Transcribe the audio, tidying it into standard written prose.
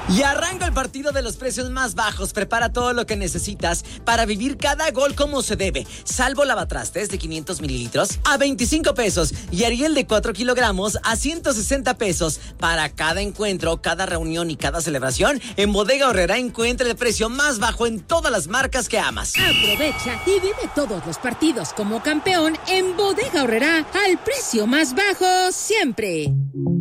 Y arranca el partido de los precios más bajos. Prepara todo lo que necesitas para vivir cada gol como se debe. Salvo lavatrastes de 500 mililitros a 25 pesos y Ariel de 4 kilogramos a 160 pesos. Para cada encuentro, cada reunión y cada celebración, en Bodega Aurrerá encuentra el precio más bajo en todas las marcas que amas. Aprovecha y vive todos los partidos como campeón en Bodega Aurrerá al precio más bajo siempre.